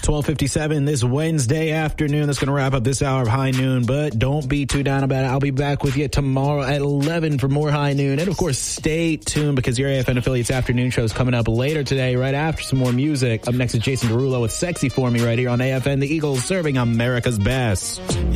12:57 this Wednesday afternoon. That's going to wrap up this hour of High Noon, but don't be too down about it. I'll be back with you tomorrow at 11 for more High Noon. And, of course, stay tuned because your AFN Affiliates afternoon show is coming up later today, right after some more music. Up next is Jason Derulo with Sexy For Me right here on AFN, the Eagles serving America's best.